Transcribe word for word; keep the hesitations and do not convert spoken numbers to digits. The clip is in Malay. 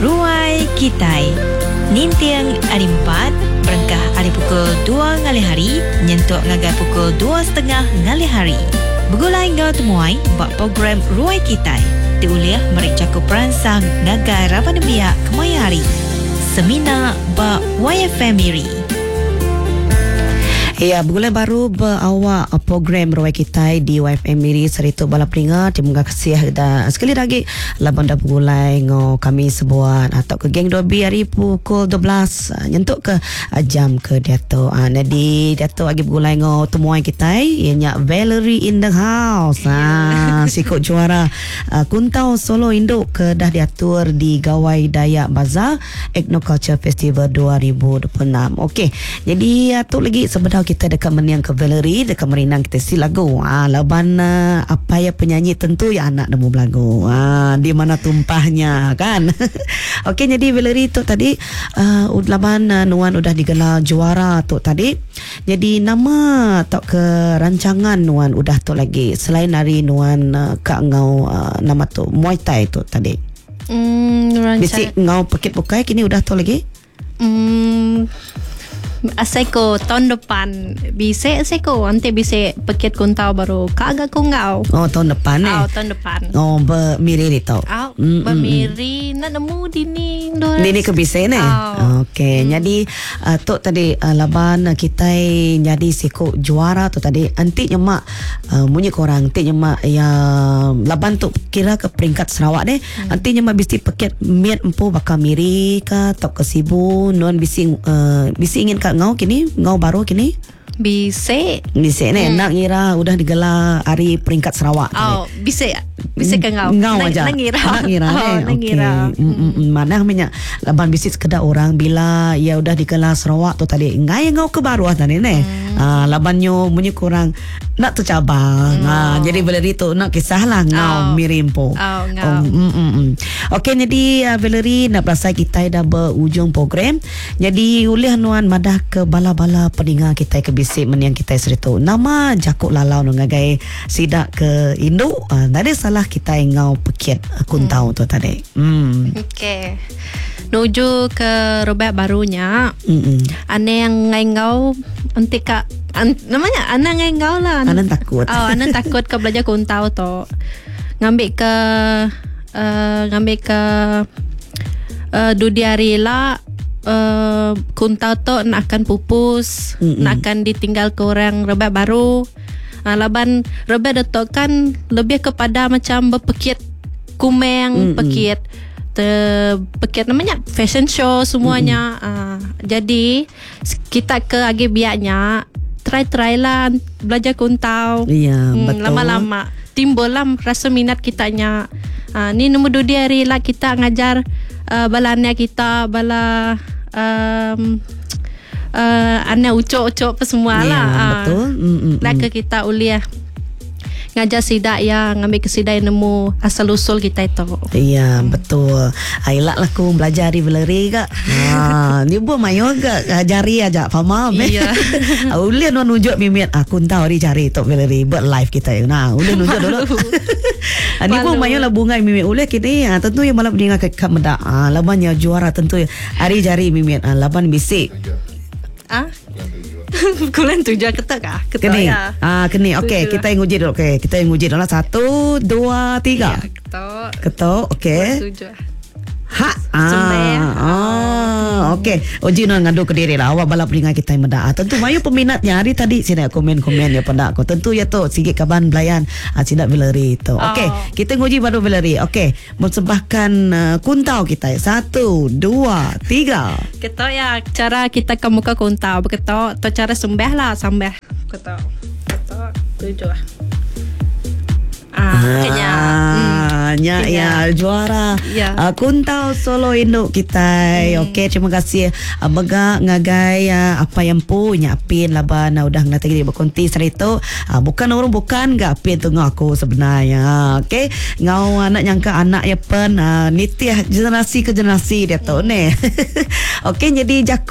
Ruai Kitai. Nintiang hari empat, perengkah hari pukul dua ngali hari, nyentuk ngagai pukul dua setengah ngali hari. Begulai ngau temuai bak program Ruai Kitai. Diuliah mereka cakup peransang ngagai rapan biak kemaya hari. Semina bak Y F M Miri. Ya, bulan baru berawak program Ruai Kitai di Y F M Miri Seritu Bala Peringat. Terima kasih dah sekali lagi laban dah bergulai ngo kami sebuat atau ke geng dobi hari pukul dua belas nyentuk ke jam ke Dato'. Ah jadi Dato' lagi bergulai ngo temuan Kitai ianya Valerie in the house. Ah sikut juara uh, Kuntau Solo Induk ke dah diatur di Gawai Dayak Bazaar Ethnoculture Festival dua ribu dua puluh enam. Okey. Jadi atuk lagi sebenarnya kita dekat meniang ke Valerie dekat merinang kita si lagu ah laban uh, apa ya penyanyi tentu ya anak demu lagu ah di mana tumpahnya kan. Okey, jadi Valerie tu tadi uh, laban uh, Nuan udah digelar juara tu tadi. Jadi nama tok ke rancangan Nuan udah tu lagi selain hari Nuan uh, kak ngau uh, nama tu Muay Thai tu tadi. Hmm, rancang. Bisi ngau paket bukai kini udah tu lagi. Hmm, asal ko tahun depan bisa asal ko nanti bisa paket kuntau baru kagak ko ngau. Oh tahun depan eh. Oh tahun depan. Oh bermiri ni tau. Oh mm, bermiri mm, nak nemu dini doras. Dini ke bisa ni. Oh. Okey, hmm. jadi uh, tu tadi uh, laban uh, kita jadi sikut juara tu tadi. Anti nyemak uh, munyi korang anti nyemak ya laban tu kira ke peringkat Sarawak deh. Hmm. Anti nyemak bisi paket miat empu bakal miri ka tok ke Sibu non bisi uh, bisi ingin ka ngau kini ngau baru kini bisa bisa ni hmm. nak ngira udah digelar hari peringkat Sarawak. Oh bisa bisa ke ngau ngau aja nak ngira nak ngira oh, eh nak ngira okay. mm, mm, mm. Mana namanya laban bisnis sekedar orang bila ya udah digelar Sarawak tu tadi ngai ngau ke baru tadi ni hmm. ah labannya munyi kurang nak tercabar hmm. ah jadi Valerie tu nak kisahlah ngau oh. mirimpo oh ngau oh, mm, mm, mm. Okey, jadi uh, Valerie nak berasa kita dah berujung program. Jadi ulih nuan madah ke bala-bala pendengar kita ke bisik meniang kita seritu. Nama Jakuk Lalau ngagai sidak ke Induk. Uh, tak ada salah kita ngau pekiat uh, kuntau hmm. tu tadi. Hmm. Okey. Nuju ke Robert barunya. Mm-mm. Ane yang ngau nanti kak an, namanya Ana ngau lah. Anan takut. Oh, Ana takut ke belajar kuntau tu. Ngambil ke Uh, ngambil ke uh, Dudiari lah uh, kuntau tu nak akan pupus, mm-mm. nak akan ditinggal ke orang rebab baru. Uh, laban rebab datuk kan lebih kepada macam berpekit kumeng, pekit te, pekit namanya fashion show semuanya. Uh, jadi kita ke agi biaknya try-try lah belajar kuntau. Iya, hmm, betul. Lama-lama timbul lah rasa minat kitanya. Uh, ni nombor dua hari lah kita ngajar uh, balanya kita bala um, uh, anak ucok-ucok apa semua ya, lah. Betul. Uh, lah ke kita uliah ngajar sidak yang ngambil ke sidak yang nemu asal usul kita itu. Iya, hmm. betul. Ayolah lah aku belajar di Valerie kak. Ha, ni buat mayo kak ajari aja faham. Iya. Ulih non nunjuk mimiat aku tahu hari cari tok Valerie buat live kita. Nah, ulih nunjuk dulu. Ni buat mayo lah bunga mimiat ulih kini ha, tentu yang malam dengar ke kak meda. Ah, labannya juara tentu hari cari mimiat ah, laban bisik. Ah? Bulan tujuh ketak kah? Ketak keni. ya. Ah, keni. Okey, kita yang uji dulu. Okey, kita yang uji dulu. Satu, dua, tiga. Ya, ketak. Ketok. Okey. Tujuh. Ha. Ah. Ah. Okey. Uji nak ngadu ke diri lah. Awak balap peringkat kita yang meda. Tentu mayu peminatnya hari tadi sini komen-komen ya pendak ko. Tentu ya tu sikit kaban belayan ah, sidak Valerie tu. Okey, oh. kita nguji baru Valerie. Okey, mensebahkan uh, kuntau kita. Satu, dua, tiga. Ketok ya cara kita ke muka kuntau. Ketok tu cara sembah lah sembah. Ketok. Ketok tujuh lah. Ah, kayaknya. Ah, nya ya juara. Ya. Uh, Kuntau Solo Induk kita. Hmm. Okey, terima kasih. Uh, Bega ngagai uh, apa yang punya apin laban uh, udah ngatagi di berkonti seritu. Uh, bukan orang bukan gak apin tu aku sebenarnya. Okey, ngau anak nyangka anak ya pen uh, nitiah generasi ke generasi dia tu hmm. ni. Okey, jadi Jakuk